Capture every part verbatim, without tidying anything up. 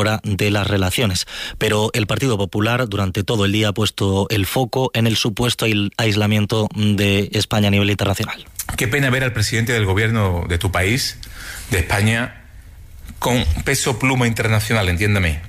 mejora de las relaciones. Pero el Partido Popular durante todo el día ha puesto el foco en el supuesto aislamiento de España a nivel internacional. Qué pena ver al presidente del gobierno de tu país, de España, con peso pluma internacional, entiéndame.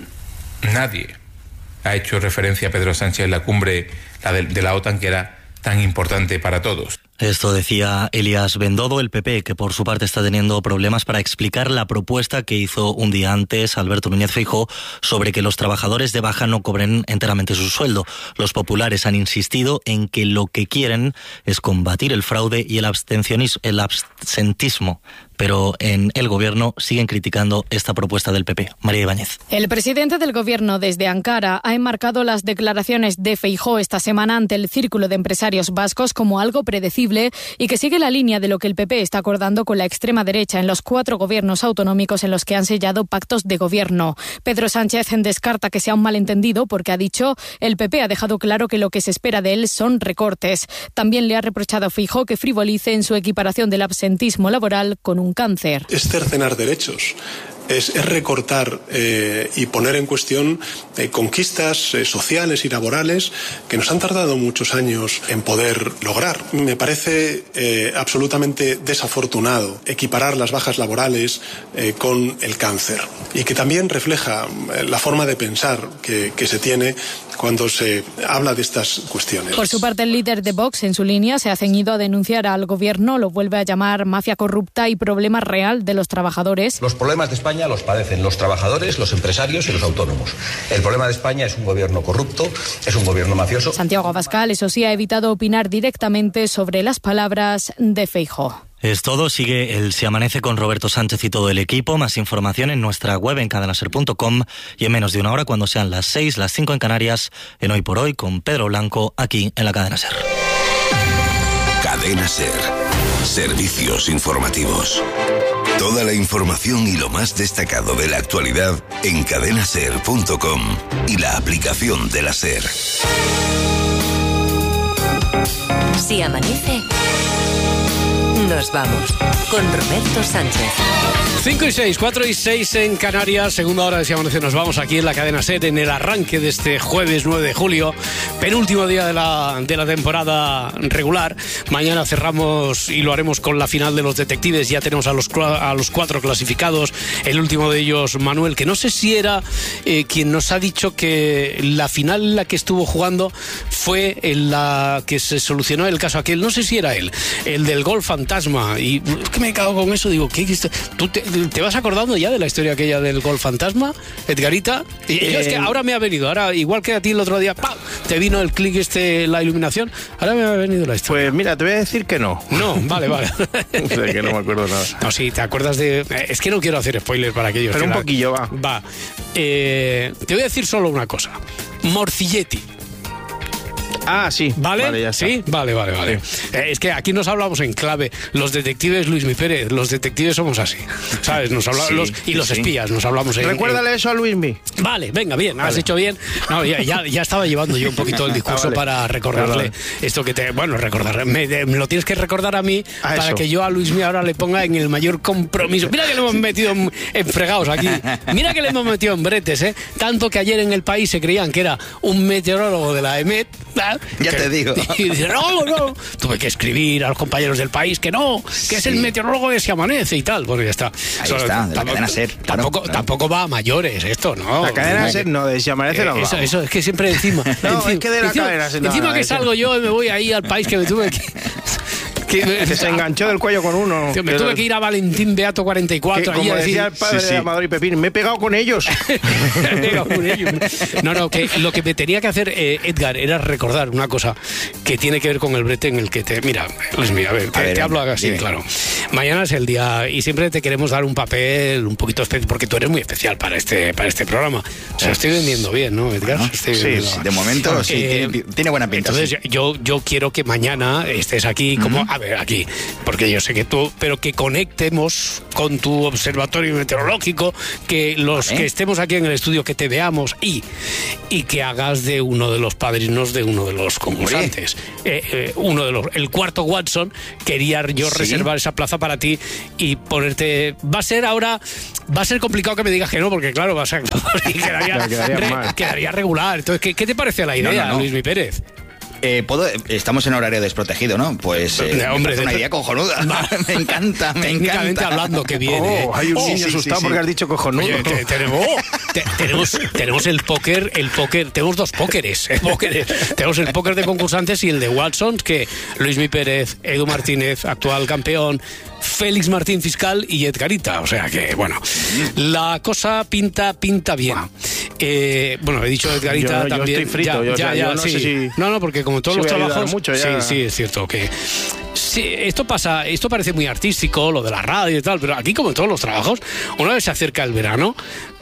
Nadie ha hecho referencia a Pedro Sánchez en la cumbre la de, de la OTAN, que era tan importante para todos. Esto decía Elías Bendodo, el P P, que por su parte está teniendo problemas para explicar la propuesta que hizo un día antes Alberto Núñez Feijóo sobre que los trabajadores de baja no cobren enteramente su sueldo. Los populares han insistido en que lo que quieren es combatir el fraude y el abstencionismo, el absentismo. Pero en el gobierno siguen criticando esta propuesta del P P. María Ibáñez. El presidente del gobierno desde Ankara ha enmarcado las declaraciones de Feijóo esta semana ante el Círculo de Empresarios Vascos como algo predecible y que sigue la línea de lo que el P P está acordando con la extrema derecha en los cuatro gobiernos autonómicos en los que han sellado pactos de gobierno. Pedro Sánchez descarta que sea un malentendido porque ha dicho el P P ha dejado claro que lo que se espera de él son recortes. También le ha reprochado a Feijóo que frivolice en su equiparación del absentismo laboral con un cáncer. Es cercenar derechos. Es, es recortar eh, y poner en cuestión eh, conquistas eh, sociales y laborales que nos han tardado muchos años en poder lograr. Me parece eh, absolutamente desafortunado equiparar las bajas laborales eh, con el cáncer y que también refleja eh, la forma de pensar que, que se tiene cuando se habla de estas cuestiones. Por su parte, el líder de Vox, en su línea, se ha ceñido a denunciar al gobierno, lo vuelve a llamar mafia corrupta y problema real de los trabajadores. Los problemas de España los padecen los trabajadores, los empresarios y los autónomos. El problema de España es un gobierno corrupto, es un gobierno mafioso. Santiago Abascal, eso sí, ha evitado opinar directamente sobre las palabras de Feijóo. Es todo, sigue el Se Amanece con Roberto Sánchez y todo el equipo. Más información en nuestra web en cadena ser punto com y en menos de una hora cuando sean las seis, las cinco en Canarias, en Hoy por Hoy con Pedro Blanco aquí en la Cadena Ser. Cadena Ser. Servicios informativos. Toda la información y lo más destacado de la actualidad en cadena ser punto com y la aplicación de la SER. Si amanece, nos vamos con Roberto Sánchez. cinco y seis, cuatro y seis en Canarias, segunda hora de Si Amanece. Nos vamos aquí en la Cadena SER en el arranque de este jueves nueve de julio, penúltimo día de la, de la temporada regular. Mañana cerramos y lo haremos con la final de los detectives. Ya tenemos a los, a los cuatro clasificados, el último de ellos Manuel, que no sé si era eh, quien nos ha dicho que la final en la que estuvo jugando fue en la que se solucionó el caso aquel, no sé si era él, el del gol fantasma. Y es que me cago con eso, digo, ¿qué? ¿Tú te, te vas acordando ya de la historia aquella del gol fantasma, Edgarita? Y eh, yo es que ahora me ha venido, ahora igual que a ti el otro día, ¡pam!, te vino el clic este, la iluminación, ahora me ha venido la historia. Pues mira, te voy a decir que no. No, vale, vale. O sea, que no me acuerdo nada. No, sí, te acuerdas de... Es que no quiero hacer spoiler para aquellos. Pero que un la... poquillo, va. Va. Eh, te voy a decir solo una cosa. Morcilletti. Ah, sí. ¿Vale? Vale, ya está. Sí, vale, vale, vale. Sí. Eh, es que aquí nos hablamos en clave. Los detectives, Luismi Pérez, los detectives somos así. ¿Sabes? Nos hablamos, Sí, los, y los sí. espías, nos hablamos en... Recuérdale en... eso a Luismi. Vale, venga, bien, vale. Has hecho bien. No, ya, ya, ya estaba llevando yo un poquito el discurso ah, vale. para recordarle vale. esto que te... Bueno, recordar, me, me lo tienes que recordar a mí a para eso. Que yo a Luismi ahora le ponga en el mayor compromiso. Mira que le hemos metido en, en fregados aquí. Mira que le hemos metido en bretes, ¿eh? Tanto que ayer en El País se creían que era un meteorólogo de la E M E T. ¿verdad? Ya que, te digo. Y dice, no, no. Tuve que escribir a los compañeros del País que no, que sí. es el meteorólogo de Se Amanece y tal. Bueno, ya está. Ahí Solo, está, de la cadena SER. Claro, tampoco, claro. tampoco va a mayores esto, ¿no? La cadena SER no, de Se Amanece no. Eso, eso es que siempre encima. No, encima, es que de la encima, cadena SER. Encima no, que salgo yo y me voy ahí al País que me tuve que... Que, que se enganchó del cuello con uno. Me tuve que ir a Valentín Beato cuarenta y cuatro. Que, como a decía decir, el padre sí, sí. de Amador y Pepín, me he pegado con ellos. me he pegado con ellos. No, no, que lo que me tenía que hacer, eh, Edgar, era recordar una cosa que tiene que ver con el brete en el que te... Mira, Luis, mira, a ver, te, a ver, te hablo así, dime. Claro. Mañana es el día y siempre te queremos dar un papel un poquito especial, porque tú eres muy especial para este, para este programa. O sea, estoy vendiendo bien, ¿no, Edgar? Bueno, estoy sí, vendiendo... de momento sí, eh, tiene, tiene buena pinta. Entonces sí. yo, yo quiero que mañana estés aquí como... Mm-hmm. ver, aquí, porque yo sé que tú, pero que conectemos con tu observatorio meteorológico, que los ¿Vale? que estemos aquí en el estudio, que te veamos y, y que hagas de uno de los padrinos de uno de los concursantes. Eh, eh, uno de los, el cuarto Watson, quería yo ¿Sí? reservar esa plaza para ti y ponerte. Va a ser ahora, va a ser complicado que me digas que no, porque claro, va a ser, quedaría, quedaría, re, quedaría regular. Entonces, ¿qué, ¿qué te parece la idea, no, no, no. Luismi Pérez? Eh, ¿puedo? Estamos en horario desprotegido, ¿no? Pues eh, hombre, me una idea cojonuda. me encanta, me Técnicamente encanta. hablando que viene. Oh, hay un oh, niño sí, asustado sí, sí, porque sí. has dicho cojonudo. Oye, te, tenemos, te, tenemos, tenemos el póker, el póker, tenemos dos pókeres, eh, pókeres. Tenemos el póker de concursantes y el de Watson, que Luismi Pérez, Edu Martínez, actual campeón, Félix Martín fiscal y Edgarita, o sea que bueno, la cosa pinta pinta bien. Wow. Eh, bueno, he dicho Edgarita yo, también. Yo estoy frito, ya, yo, ya, ya, ya, yo no sí. sé si No, no, porque como todos si los trabajos, mucho, ya. sí, sí, es cierto que sí, esto pasa, esto parece muy artístico, lo de la radio y tal, pero aquí como en todos los trabajos, una vez se acerca el verano,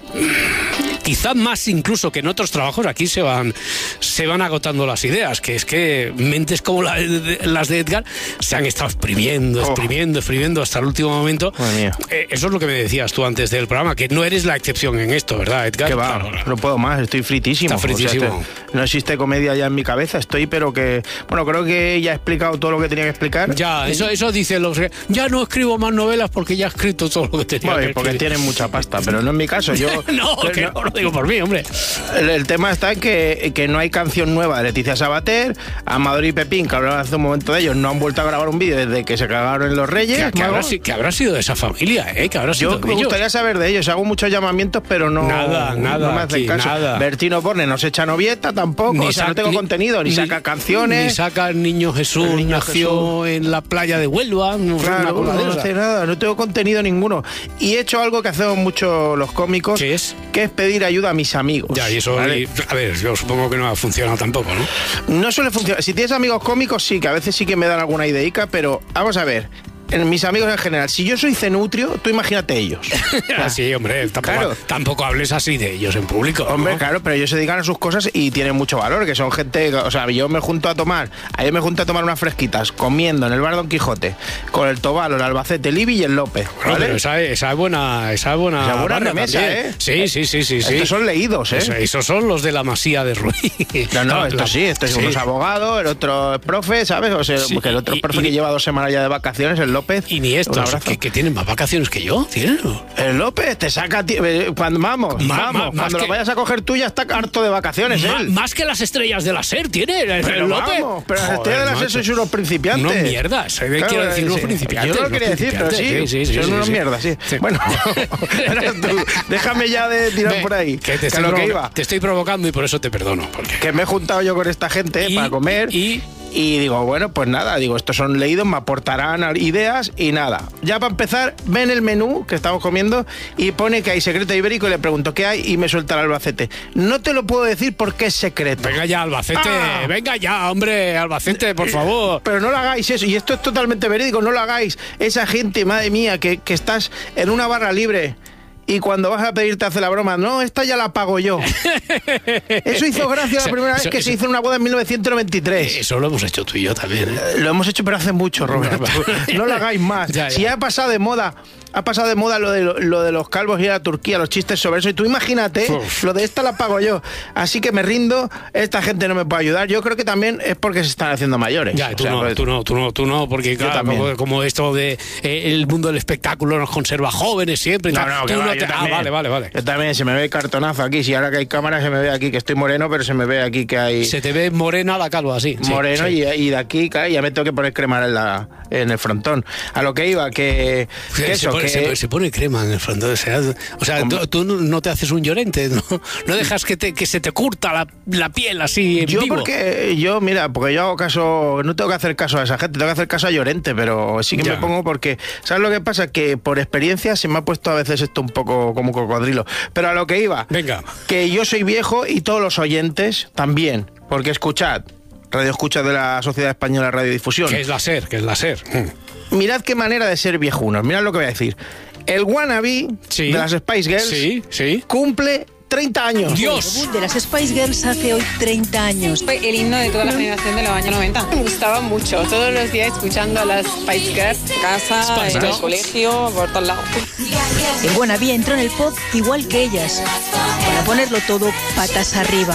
quizá más incluso que en otros trabajos, aquí se van se van agotando las ideas, que es que mentes como la de, las de Edgar se han estado exprimiendo, exprimiendo, oh. exprimiendo hasta el último momento. Eh, eso es lo que me decías tú antes del programa, que no eres la excepción en esto, ¿verdad, Edgar? Que va, claro, no puedo más, estoy fritísimo. Está fritísimo. O sea, este, no existe comedia ya en mi cabeza, estoy, pero que... Bueno, creo que ya he explicado todo lo que tenía que explicar. Ya, eso, eso dicen los... Ya no escribo más novelas porque ya he escrito todo lo que tenía bueno, que porque escribir. tienen mucha pasta, pero no en mi caso, yo... no, que no, no lo digo por mí, hombre. El, el tema está en que, que no hay canción nueva de Leticia Sabater, Amador y Pepín, que hablaban hace un momento de ellos, no han vuelto a grabar un vídeo desde que se cagaron en los Reyes. Que, que, habrá, que habrá sido de esa familia, ¿eh? Que habrá sido yo de me ellos. gustaría saber de ellos, hago muchos llamamientos, pero no, nada, nada, no me hacen aquí, caso. Nada. Bertino Borne no se echa novieta tampoco, ni o sea, no tengo ni, contenido, ni, ni saca canciones. Ni saca el Niño Jesús, el niño nació Jesús. En la playa de Huelva. No, claro, no, no hace nada, no tengo contenido ninguno. Y he hecho algo que hacemos mucho los cómicos, ¿qué es? Que es pedir ayuda a mis amigos. Ya, y eso, ¿vale? y, a ver, yo supongo que no ha funcionado tampoco, ¿no? No suele funcionar. Si tienes amigos cómicos, sí, que a veces sí que me dan alguna ideica, pero vamos a ver. En mis amigos en general, si yo soy cenutrio, tú imagínate ellos. Sí, hombre, tampoco, claro. tampoco hables así de ellos en público. Hombre, ¿no? claro, pero ellos se dedican a sus cosas y tienen mucho valor, que son gente, o sea, yo me junto a tomar, ayer me junto a tomar unas fresquitas, comiendo en el bar Don Quijote, con el Tobalo, el Albacete, el Ibi y el López. Bueno, ¿vale? pero esa, esa es buena, esa es buena, esa buena remesa, también. ¿eh? Sí, sí, sí, sí, sí. Estos son leídos, ¿eh? Eso, esos son los de la Masía de Ruiz. No, no, esto sí, esto es sí. uno es abogado, el otro es profe, ¿sabes? O sea, sí, porque el otro y, profe y, que lleva dos semanas ya de vacaciones, el López. Y ni esto. Que, que tienen más vacaciones que yo, ¿tienen? El López te saca... Cuando, vamos, ma, vamos. Ma, cuando lo que, vayas a coger tú ya está harto de vacaciones, ma, él. Más que las estrellas de la SER tiene el, pero el López. Vamos, pero las estrellas de la SER sois unos principiantes. No mierdas, claro, quiero decir unos sí. principiantes. Yo no lo quería decir, pero sí, sí, sí, sí son sí, unos sí. mierdas, sí. sí. Bueno, tú, déjame ya de tirar Ve, por ahí. Que te, estoy que lo que iba. te estoy provocando y por eso te perdono. Porque... Que me he juntado yo con esta gente y, para comer y... Y digo, bueno, pues nada, digo, estos son leídos, me aportarán ideas y nada. Ya para empezar, ven el menú que estamos comiendo y pone que hay secreto ibérico y le pregunto qué hay y me suelta el Albacete. No te lo puedo decir porque es secreto. Venga ya, Albacete, ah. venga ya, hombre, Albacete, por favor. Pero no lo hagáis eso, y esto es totalmente verídico, no lo hagáis. Esa gente, madre mía, que, que estás en una barra libre... Y cuando vas a pedir te hace la broma, no, esta ya la pago yo. Eso hizo gracia la primera vez eso, que eso, se hizo en una boda en mil novecientos noventa y tres. Eso lo hemos hecho tú y yo también, ¿eh? Lo hemos hecho pero hace mucho, Roberto. No lo hagáis más. Ya, ya. Si ha pasado de moda, ha pasado de moda lo de, lo, lo de los calvos ir a Turquía, los chistes sobre eso. Y tú imagínate, Uf. lo de esta la pago yo. Así que me rindo, esta gente no me puede ayudar. Yo creo que también es porque se están haciendo mayores. Ya, tú, o sea, no, pues, tú no, tú no, tú no, porque claro, como, como esto de eh, el mundo del espectáculo nos conserva jóvenes siempre. No, no, tú no, no te... Ah, vale, vale, vale. Yo también, se me ve cartonazo aquí. Si ahora que hay cámara se me ve aquí que estoy moreno, pero se me ve aquí que hay... Se te ve morena la calva, así. Moreno sí, sí. Y, y de aquí claro, ya me tengo que poner crema en, la, en el frontón. A lo que iba, que... que se, eso, pone, que... Se, se pone crema en el frontón. O sea, o sea tú, tú no te haces un llorente, ¿no? No dejas que, te, que se te curta la, la piel así en yo vivo. Porque, yo, mira, porque yo hago caso... No tengo que hacer caso a esa gente, tengo que hacer caso a Llorente, pero sí que ya. me pongo porque... ¿Sabes lo que pasa? Que por experiencia se me ha puesto a veces esto un poco como cocodrilo. Pero a lo que iba, venga, que yo soy viejo y todos los oyentes también, porque escuchad, Radio Escucha de la Sociedad Española de Radiodifusión. Que es la SER, que es la SER. Mm. Mirad qué manera de ser viejunos, mirad lo que voy a decir. El wannabe sí. de las Spice Girls sí, sí. cumple treinta años. ¡Dios! El debut de las Spice Girls hace hoy treinta años. Fue el himno de toda la generación de los años noventa. Me gustaba mucho, todos los días escuchando a las Spice Girls, en casa, Spice en Girls. El colegio, por todos lados. El Wannabe entró en el pop igual que ellas, para ponerlo todo patas arriba.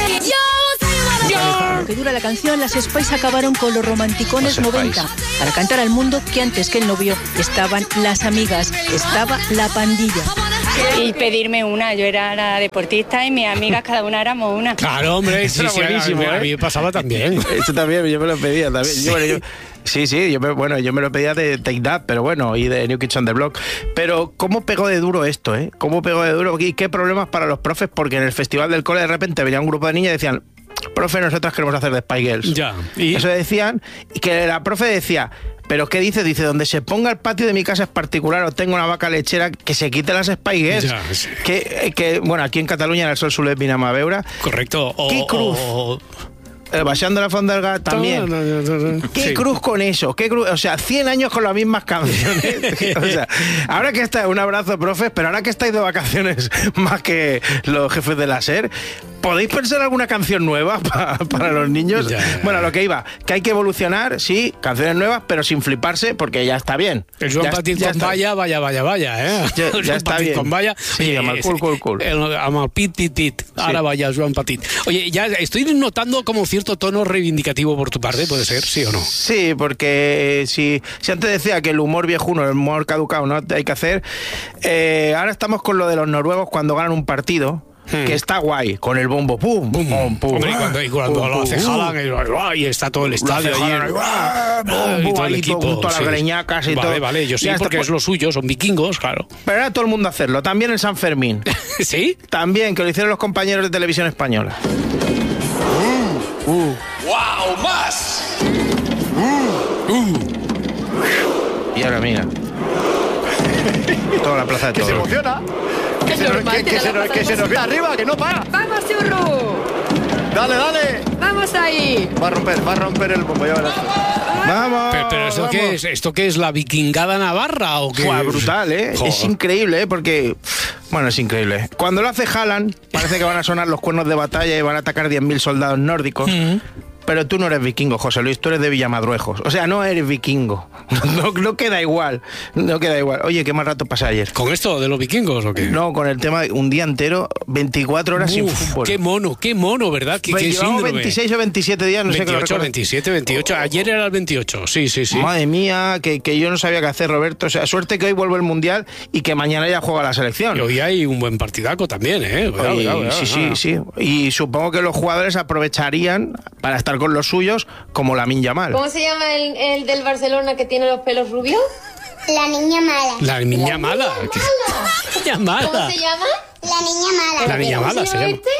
Lo que dura la canción, las Spice acabaron con los romanticones noventa para cantar al mundo que antes que el novio estaban las amigas, estaba la pandilla. Y pedirme una, yo era la deportista y mis amigas cada una éramos una. Claro, hombre, sí, sí, buenísimo, a, mí, a mí me pasaba también. Eso también, yo me lo pedía también. Yo, yo, sí, sí, yo me, bueno, yo me lo pedía de Take That, pero bueno, y de New Kids on the Block. Pero ¿cómo pegó de duro esto, eh? ¿Cómo pegó de duro? ¿Y qué problemas para los profes? Porque en el festival del cole de repente venía un grupo de niñas y decían: profe, nosotras queremos hacer de Spice Girls. Ya. ¿Y? Eso decían, y que la profe decía: ¿pero qué dice? Dice, donde se ponga el patio de mi casa es particular o tengo una vaca lechera, que se quite las Spice Girls. Ya, sí. que, que, bueno, aquí en Cataluña en el sol suele venir a veure. Correcto. O, ¿Qué cruz? O... Eh, Baixando la Fondelga también. No, no, no, no. ¿Qué sí. cruz con eso? ¿Qué cruz? O sea, cien años con las mismas canciones. O sea, ahora que está, un abrazo, profes, pero ahora que estáis de vacaciones más que los jefes de la SER, ¿podéis pensar alguna canción nueva pa, para los niños? Ya, ya. Bueno, a lo que iba, que hay que evolucionar, sí, canciones nuevas, pero sin fliparse, porque ya está bien. El Joan ya, Petit ya con está. vaya, vaya, vaya, vaya, ¿eh? Ya, ya está bien. Con vaya. Sí, amb el cul, cul, cul. El, amb el pit, pit, pit. Ahora sí. Vaya, Joan Petit. Oye, ya estoy notando como cierto tono reivindicativo por tu parte, ¿puede ser? ¿Sí o no? Sí, porque si, si antes decía que el humor viejuno, el humor caducado no hay que hacer, eh, ahora estamos con lo de los noruegos cuando ganan un partido. Hmm. Que está guay, con el bombo, pum, pum, pum, pum. Hombre, y cuando, y cuando pum, lo hace Haaland, y está todo el estadio allí, y todo el equipo, todas las greñacas y vale, todo. Vale, vale, yo sí, porque está, es lo suyo, son vikingos, claro. Pero era todo el mundo hacerlo, también en San Fermín. ¿Sí? También, que lo hicieron los compañeros de televisión española. Uh, uh. ¡Wow! ¡Más! Uh. Uh. Y ahora mira. Toda la plaza de que toros. Se emociona. Que se, normal, que, que, se, nos, que se nos viene arriba, que no para. ¡Vamos, Churru! ¡Dale, dale! ¡Vamos ahí! Va a romper, va a romper el bombo. Ya verás. ¡Vamos! Pero, pero ¿esto, vamos. Qué es? ¿Esto qué es? ¿La vikingada navarra o qué? Fue brutal, ¿eh? Joder. Es increíble, ¿eh? Porque... Bueno, es increíble. Cuando lo hace Haaland, parece que van a sonar los cuernos de batalla y van a atacar diez mil soldados nórdicos. Mm-hmm. Pero tú no eres vikingo, José Luis, tú eres de Villamadruejos. O sea, no eres vikingo. No, no queda igual. No queda igual. Oye, qué mal rato pasé ayer. ¿Con esto de los vikingos o qué? No, con el tema de un día entero, veinticuatro horas Uf, sin fútbol. Qué mono, qué mono, ¿verdad? ¿Qué, qué síndrome? veintiséis o veintisiete días, no veintiocho, sé qué lo veintisiete, veintiocho. Ayer era el veintiocho, sí, sí, sí. Madre mía, que, que yo no sabía qué hacer, Roberto. O sea, suerte que hoy vuelve el Mundial y que mañana ya juega la selección. Y hoy hay un buen partidaco también, ¿eh? Cuidado, y, cuidado, cuidado, sí, cuidado. sí, sí. Y supongo que los jugadores aprovecharían para estar con los suyos, como Lamine Yamal. ¿Cómo se llama el, el del Barcelona que tiene los pelos rubios? La niña mala. La niña mala. La niña mala. ¿Cómo se llama? La niña mala. La niña mala se llama. Este?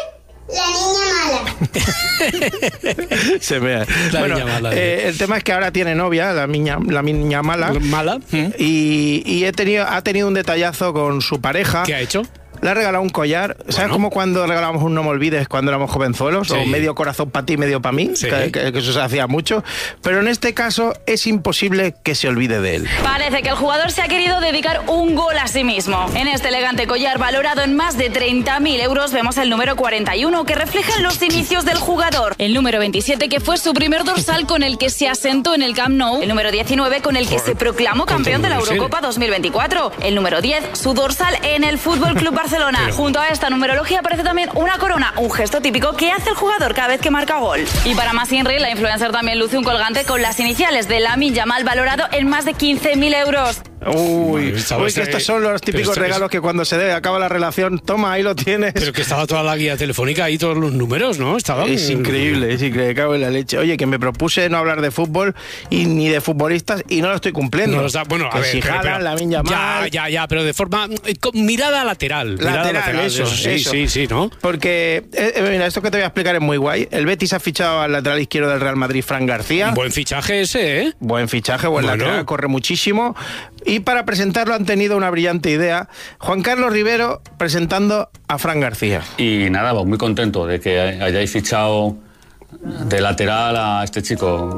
La niña mala. Se vea. La bueno, niña mala. Eh, el tema es que ahora tiene novia, la niña, la niña mala. Mala. Y, y he tenido, ha tenido un detallazo con su pareja. ¿Qué ha hecho? Le ha regalado un collar. ¿Sabes bueno. como cuando regalábamos un No me olvides cuando éramos jovenzuelos? Sí. O medio corazón para ti, medio para mí. Sí. Que, que, que eso se hacía mucho. Pero en este caso es imposible que se olvide de él. Parece que el jugador se ha querido dedicar un gol a sí mismo. En este elegante collar valorado en más de treinta mil euros vemos el número cuarenta y uno que refleja los inicios del jugador. El número veintisiete que fue su primer dorsal con el que se asentó en el Camp Nou. El número diecinueve con el que se proclamó campeón de la Eurocopa dos mil veinticuatro. El número diez, su dorsal en el Fútbol Club Barcelona. Pero... Junto a esta numerología aparece también una corona, un gesto típico que hace el jugador cada vez que marca gol. Y para más Inri, la influencer también luce un colgante con las iniciales de Lamine Yamal valorado en más de quince mil euros. Uy, uy, que estos son los típicos esto, regalos que cuando se debe acaba la relación, toma, ahí lo tienes. Pero que estaba toda la guía telefónica ahí, todos los números, ¿no? Estaba es muy... increíble, es increíble, cago en la leche. Oye, que me propuse no hablar de fútbol y ni de futbolistas y no lo estoy cumpliendo. No, está, bueno, a que ver, si pero, jalan, pero, Lamine Yamal. Ya, ya, ya, pero de forma mirada lateral. Lateral, mirada lateral eso, eso, sí, eso. sí, sí, ¿no? Porque, eh, mira, esto que te voy a explicar es muy guay. El Betis ha fichado al lateral izquierdo del Real Madrid, Fran García. Buen fichaje ese, ¿eh? Buen fichaje, buen bueno. lateral, corre muchísimo. Y para presentarlo han tenido una brillante idea. Juan Carlos Rivero presentando a Fran García. Y nada, pues muy contento de que hayáis fichado de lateral a este chico,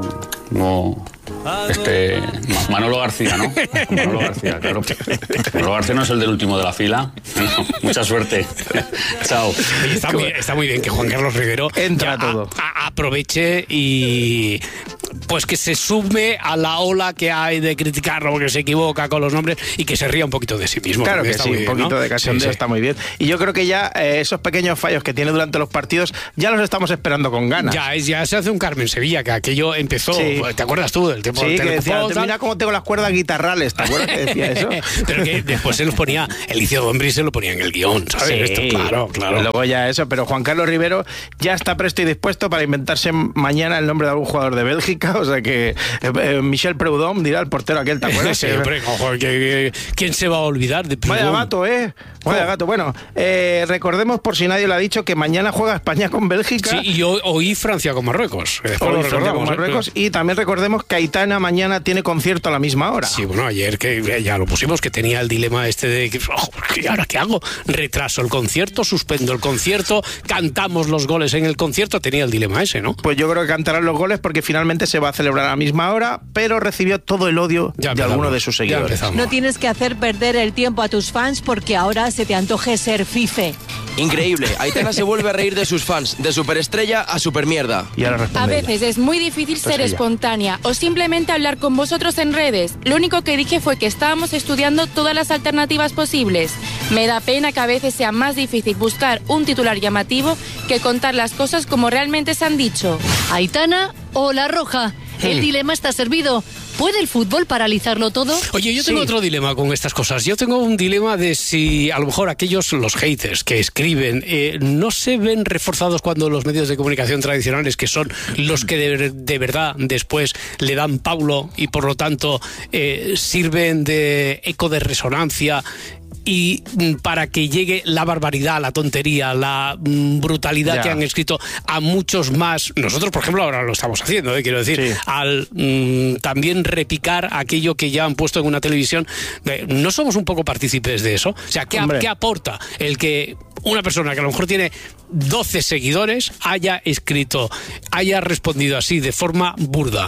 no, este Manolo García, ¿no? Manolo García, claro. Manolo García no es el del último de la fila. No, mucha suerte. Chao. Oye, está, muy, está muy bien que Juan Carlos Rivero entra todo. A, a, aproveche y pues que se sume a la ola que hay de criticarlo porque se equivoca con los nombres y que se ría un poquito de sí mismo. Claro que sí, bien, un poquito ¿no? de cachondeo sí, sí. Está muy bien. Y yo creo que ya eh, esos pequeños fallos que tiene durante los partidos ya los estamos esperando con ganas. Ya, es, ya se hace un Carmen Sevilla, que aquello empezó, sí. ¿Te acuerdas tú del tiempo? Sí, que decía, mira cómo tengo las cuerdas guitarrales, ¿te acuerdas que decía eso? Pero que después se los ponía, Elicio Dombri se lo ponía en el guión, ¿sabes? Sí, Esto, claro, claro. Luego ya eso, pero Juan Carlos Rivero ya está presto y dispuesto para inventarse mañana el nombre de algún jugador de Bélgica, o sea que eh, eh, Michel Preud'homme dirá el portero aquel, ¿te acuerdas? Sí, hombre, ojo, que, que, ¿quién se va a olvidar de Preud'homme? Vaya gato, ¿eh? Vaya gato. Bueno, eh, recordemos, por si nadie lo ha dicho, que mañana juega España con Bélgica. Sí, y hoy, hoy Francia con Marruecos. Hoy Francia con Marruecos. Y también recordemos que Aitana mañana tiene concierto a la misma hora. Sí, bueno, ayer que ya lo pusimos, que tenía el dilema este de que, oh, ¿y ahora qué hago? Retraso el concierto, suspendo el concierto, cantamos los goles en el concierto, tenía el dilema ese, ¿no? Pues yo creo que cantarán los goles porque finalmente se va a celebrar a la misma hora, pero recibió todo el odio ya de alguno de sus seguidores. No tienes que hacer perder el tiempo a tus fans porque ahora se te antoje ser fife. Increíble, Aitana se vuelve a reír de sus fans, de superestrella a supermierda. Y ahora a veces es muy difícil ser ella. espontánea o simplemente hablar con vosotros en redes. Lo único que dije fue que estábamos estudiando todas las alternativas posibles. Me da pena que a veces sea más difícil buscar un titular llamativo que contar las cosas como realmente se han dicho. Aitana o La Roja, el dilema está servido. ¿Puede el fútbol paralizarlo todo? Oye, yo tengo sí. otro dilema con estas cosas. Yo tengo un dilema de si a lo mejor aquellos, los haters que escriben, eh, no se ven reforzados cuando los medios de comunicación tradicionales, que son los que de, de verdad después le dan paulo y por lo tanto eh, sirven de eco de resonancia, y para que llegue la barbaridad, la tontería, la mm, brutalidad ya. que han escrito a muchos más. Nosotros, por ejemplo, ahora lo estamos haciendo, ¿eh? quiero decir, sí. al mm, también repicar aquello que ya han puesto en una televisión. Eh, ¿No somos un poco partícipes de eso? O sea, ¿qué, ¿qué aporta el que una persona que a lo mejor tiene doce seguidores haya escrito, haya respondido así de forma burda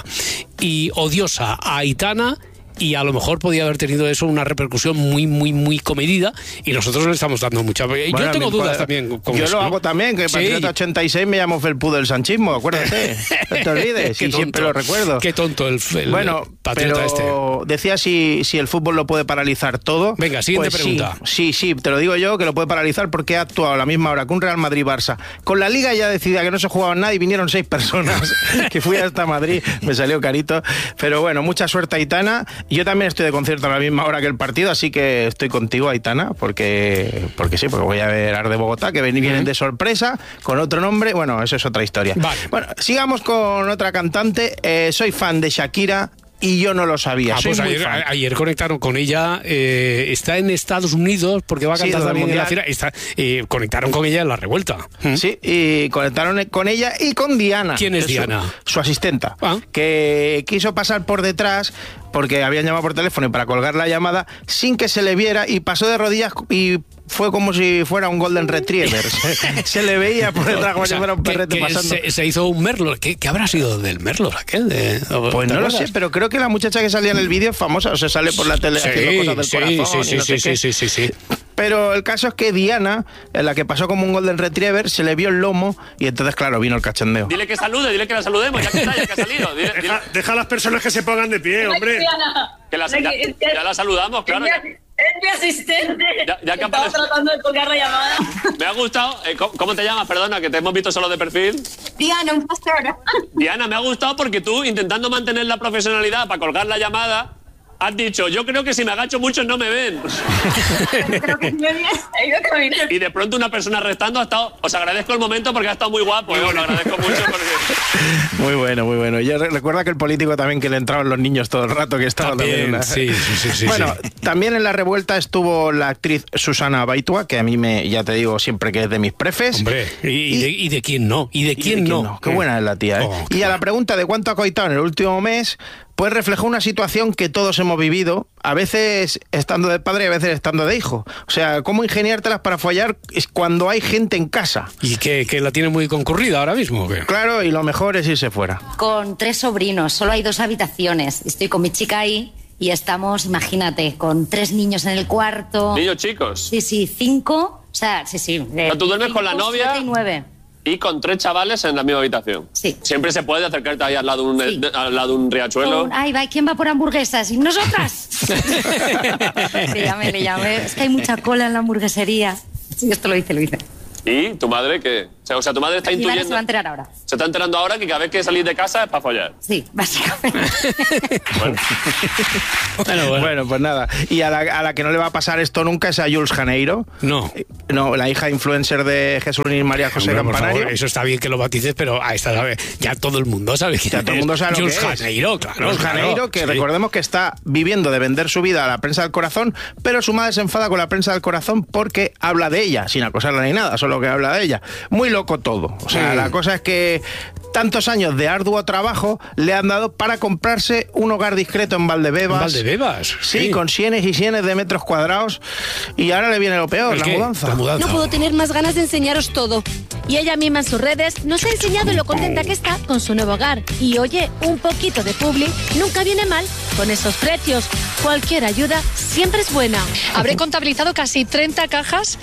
y odiosa a Aitana? Y a lo mejor podía haber tenido eso una repercusión muy, muy, muy comedida y nosotros le estamos dando mucha... Bueno, yo tengo dudas también con Yo eso, lo ¿no? hago también, que en sí. ochenta y seis me llamo Felpudo del sanchismo, acuérdate. No te olvides, y siempre lo recuerdo. Qué tonto el, el bueno, patriota pero este. Decía si, si el fútbol lo puede paralizar todo. Venga, siguiente pues pregunta. Sí, sí, sí, te lo digo yo, que lo puede paralizar porque ha actuado a la misma hora que un Real Madrid-Barça. Con la Liga ya decidía que no se jugaba nada y vinieron seis personas, que fui hasta Madrid, me salió carito. Pero bueno, mucha suerte, Aitana. Yo también estoy de concierto a la misma hora que el partido, así que estoy contigo, Aitana, porque porque sí, porque voy a ver Ar de Bogotá, que vienen uh-huh. de sorpresa, con otro nombre. Bueno, eso es otra historia. Vale. Bueno, sigamos con otra cantante. Eh, soy fan de Shakira. Y yo no lo sabía. Ah, Soy pues muy ayer, fan. ayer conectaron con ella. Eh, está en Estados Unidos porque va a cantar sí, también en la gira. Está, eh, conectaron con ella en la revuelta. Sí, y conectaron con ella y con Diana. ¿Quién es Diana? Su, su asistenta. Ah. Que quiso pasar por detrás porque habían llamado por teléfono y para colgar la llamada sin que se le viera y pasó de rodillas y fue como si fuera un Golden Retriever. se, se le veía por detrás como o sea, si fuera un perrete que, que pasando. Se, se hizo un merlo. ¿Qué, ¿Qué habrá sido del merlo aquel? De, pues no lo sé, pero creo que la muchacha que salía en el vídeo es famosa, o se sale por la tele sí, haciendo cosas del sí, corazón. Sí, y no sí, sé sí, sí, sí, sí. Pero el caso es que Diana, en la que pasó como un Golden Retriever, se le vio el lomo y entonces, claro, vino el cachondeo. Dile que salude, dile que la saludemos, ya que está, ya que ha salido. Dile, deja, dile. deja a las personas que se pongan de pie, hombre. Que la, ya, ya la saludamos, claro. Es mi asistente. Ya, ya que Estaba tratando de colgar la llamada. Me ha gustado. Eh, ¿cómo, ¿Cómo te llamas? Perdona, que te hemos visto solo de perfil. Diana, un pastor. Diana, me ha gustado porque tú, intentando mantener la profesionalidad para colgar la llamada, has dicho, yo creo que si me agacho muchos no me ven. Creo que me he ido caminando. Y de pronto una persona restando ha estado... Os agradezco el momento porque ha estado muy guapo. Muy bueno. Os lo agradezco mucho porque... Muy bueno, muy bueno. Yo recuerda que el político también que le entraban los niños todo el rato, que estaba también... también una... sí, sí, sí, sí. Bueno, sí. También en la revuelta estuvo la actriz Susana Baitua, que a mí me, ya te digo, siempre que es de mis prefes. Hombre, ¿y, y, de, y de quién no? ¿Y de quién, ¿Y de quién no? no? Qué buena es la tía, ¿eh? Oh, y a la pregunta de cuánto ha coitado en el último mes... pues reflejó una situación que todos hemos vivido, a veces estando de padre y a veces estando de hijo. O sea, cómo ingeniártelas para follar cuando hay gente en casa. ¿Y que, que la tiene muy concurrida ahora mismo? ¿O qué? Claro, y lo mejor es irse fuera. Con tres sobrinos, solo hay dos habitaciones. Estoy con mi chica ahí y estamos, imagínate, con tres niños en el cuarto. ¿Niños chicos? Sí, sí, cinco. O sea, sí, sí. De, ¿tú duermes cinco, con la novia? Siete y nueve. Y con tres chavales en la misma habitación. Sí. Siempre se puede acercarte ahí al lado de un, sí. de, al lado de un riachuelo. Con, ay, va, ¿quién va por hamburguesas? ¿Y nosotras? Le llamé, le llamé. Es que hay mucha cola en la hamburguesería. Sí, esto lo hice, lo hice. ¿Y tu madre qué? O sea, o sea tu madre está Mi intuyendo... madre se va a enterar ahora. Se está enterando ahora que cada vez que salís de casa es para follar. Sí, básicamente. Bueno. Bueno, bueno. bueno, pues nada. Y a la, a la que no le va a pasar esto nunca es a Jules Janeiro. No. No, la hija influencer de Jesús y María José Hombre, Campanario. Por favor, eso está bien que lo bautices, pero a esta sabe, ya todo el mundo sabe quién ya todo el mundo sabe Jules lo que Janeiro, es. claro. Jules claro, Janeiro, que sí. recordemos que está viviendo de vender su vida a la prensa del corazón, pero su madre se enfada con la prensa del corazón porque habla de ella, sin acosarla ni nada, solo que habla de ella. Muy loco todo. O sea, sí. La cosa es que tantos años de arduo trabajo le han dado para comprarse un hogar discreto en Valdebebas. ¿En Valdebebas? Sí, sí, con cienes y cienes de metros cuadrados. Y ahora le viene lo peor, la mudanza. la mudanza. No puedo tener más ganas de enseñaros todo. Y ella misma en sus redes nos ha enseñado lo contenta que está con su nuevo hogar. Y oye, un poquito de publi nunca viene mal. Con esos precios, cualquier ayuda siempre es buena. Habré contabilizado casi treinta cajas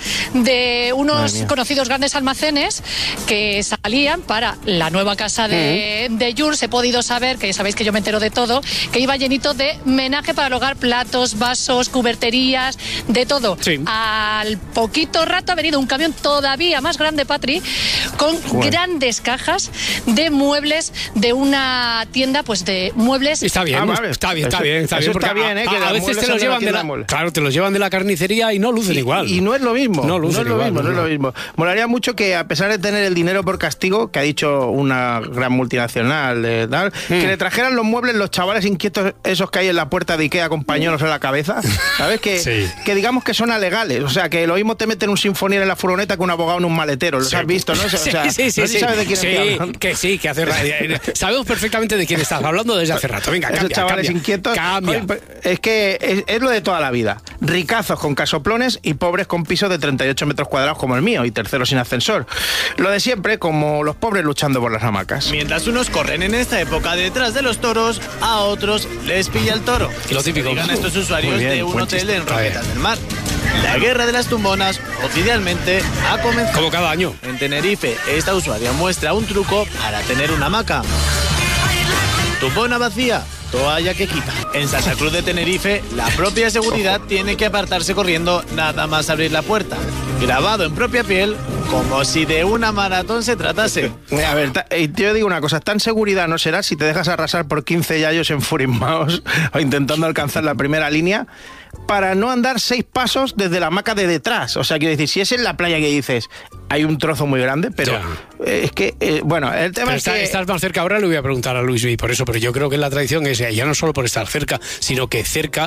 de unos conocidos grandes almacenes que salían para la nueva casa de, uh-huh. de Jules. He podido saber, que sabéis que yo me entero de todo, que iba llenito de menaje para el hogar, platos, vasos, cuberterías, de todo. Sí. Al poquito rato ha venido un camión todavía más grande, Patri, con bueno. grandes cajas de muebles de una tienda, pues de muebles. Está bien, ah, vale. está bien, está eso, bien, está bien. Está bien, ¿eh? A, que a veces te los llevan de la, de claro, te los llevan de la carnicería y no lucen y, igual. Y no es lo mismo. No, lucen no es lo igual, mismo, no, no es lo mismo. Molaría mucho que, a pesar de tener el dinero por castigo, que ha dicho una gran multinacional, de tal, hmm. que le trajeran los muebles los chavales inquietos esos que hay en la puerta de Ikea con pañuelos en la cabeza, ¿sabes? Que, sí. que digamos que son alegales, o sea, que lo mismo te meten un sinfonier en la furgoneta que un abogado en un maletero, los sí. has visto, ¿no? O sea, sí, sí, no sí, sabes de quién sí, estoy hablando. Que sí, que hace sabemos perfectamente de quién estás hablando desde hace rato. Venga, cambia, esos chavales cambia, inquietos, cambia. Oye, es que es, es lo de toda la vida. Ricazos con casoplones y pobres con pisos de treinta y ocho metros cuadrados como el mío y terceros sin ascensor. Lo de siempre, como los pobres luchando por las hamacas. Mientras unos corren en esta época detrás de los toros, a otros les pilla el toro. Y lo típico. Digan estos usuarios bien, de un hotel chiste. en Roquetas del Mar. La guerra de las tumbonas oficialmente ha comenzado. Como cada año. En Tenerife, esta usuaria muestra un truco para tener una hamaca. Tumbona vacía, toalla que quita. En Santa Cruz de Tenerife, la propia seguridad tiene que apartarse corriendo nada más abrir la puerta. Grabado en propia piel, como si de una maratón se tratase. A ver, yo digo una cosa, tan seguridad no será si te dejas arrasar por quince yayos enfurismados o intentando alcanzar la primera línea para no andar seis pasos desde la hamaca de detrás. O sea, quiero decir, si es en la playa que dices, hay un trozo muy grande, pero ya. es que, eh, bueno, el tema pero es está, que... Estás más cerca ahora, le voy a preguntar a Luis B. por eso, pero yo creo que la tradición es ya no solo por estar cerca, sino que cerca,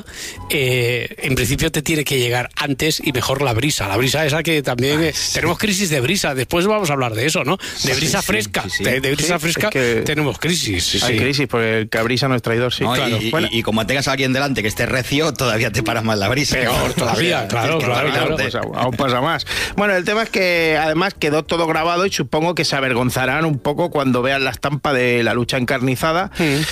eh, en principio te tiene que llegar antes y mejor la brisa. La brisa esa que también... Eh, sí. Tenemos crisis de brisa, después vamos a hablar de eso, ¿no? De brisa sí, fresca, sí, sí, sí. De, de brisa sí, fresca es que tenemos crisis. Sí, hay sí. crisis, porque el que brisa no es traidor, sí. No, claro. y, bueno. y, y como tengas a alguien delante que esté recio, todavía te para más la brisa. Peor todavía, o sea, claro, claro, claro. Pues aún pasa más. Bueno, el tema es que además quedó todo grabado y supongo que se avergonzarán un poco cuando vean la estampa de la lucha encarnizada.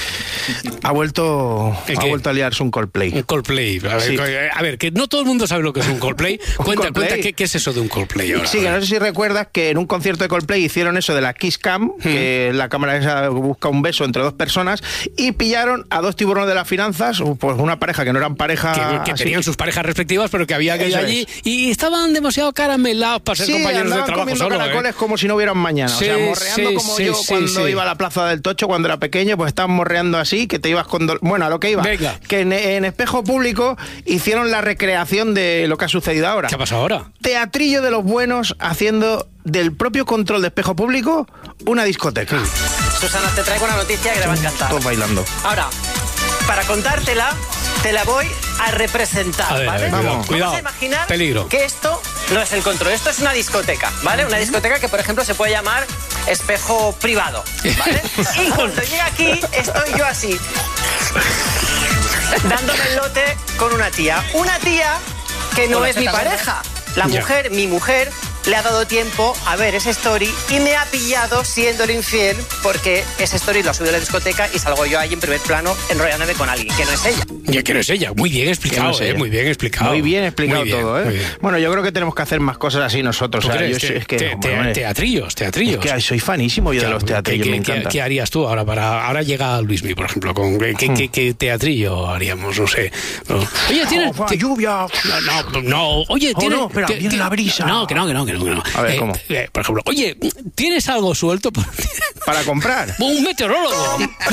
Mm. Ha vuelto ha vuelto a liarse un Coldplay. Un Coldplay. A ver, sí. a ver, que no todo el mundo sabe lo que es un Coldplay. ¿Un cuenta, Coldplay? cuenta ¿qué, qué es eso de un Coldplay ahora. Sí, que no sé si recuerdas que en un concierto de Coldplay hicieron eso de la Kiss Cam, mm. que es la cámara esa busca un beso entre dos personas, y pillaron a dos tiburones de las finanzas, pues una pareja que no eran pareja... Que, que tenían sus parejas respectivas, pero que había que ir allí es. y estaban demasiado caramelados para ser sí, compañeros de trabajo comiendo solo. caracoles ¿eh? como si no hubieran mañana. Sí, o sea, morreando sí, como sí, yo sí, cuando sí. iba a la Plaza del Tocho cuando era pequeño, pues estaban morreando así, que te ibas con... Do... Bueno, a lo que iba. Venga. Que en, en Espejo Público hicieron la recreación de lo que ha sucedido ahora. ¿Qué ha pasado ahora? Teatrillo de los buenos haciendo del propio control de Espejo Público una discoteca. Mm. Susana, te traigo una noticia que le va a encantar. Todos bailando. Ahora, para contártela, te la voy a representar, a ver, ¿vale? A ver, Vamos, cuidado, Vamos a imaginar peligro. que esto no es el control, esto es una discoteca, ¿vale? Una discoteca que, por ejemplo, se puede llamar espejo privado, ¿vale? Y cuando llega aquí, estoy yo así, dándome el lote con una tía. Una tía que no Con es la mi teta gorda. pareja. La Ya. mujer, mi mujer, le ha dado tiempo a ver ese story y me ha pillado siendo el infiel porque ese story lo ha subido a la discoteca y salgo yo ahí en primer plano enrollándome con alguien que no es ella. Ya que no es ella. Muy bien explicado, Que no sé. eh, muy bien explicado. Muy bien explicado Muy bien, todo, ¿eh? muy bien. Bueno, yo creo que tenemos que hacer más cosas así nosotros. ¿Tú O sea, crees? yo Te- es que, te- te- hombre, teatrillos, teatrillos. es que soy fanísimo yo de los teatrillos, ¿Qué, me qué- encanta. qué harías tú ahora para ahora llega Luismi, por ejemplo, con qué, qué- qué- qué teatrillo haríamos? No sé. No. Oye, tienes Oh, ti- lluvia. No, no, no. Oye, Oh, tienes no, espera, ti- viene ti- la brisa. No, que no, que no, que no, que no. A ver, Eh, ¿cómo? eh, por ejemplo, oye, ¿tienes algo suelto por- Para comprar. un meteorólogo?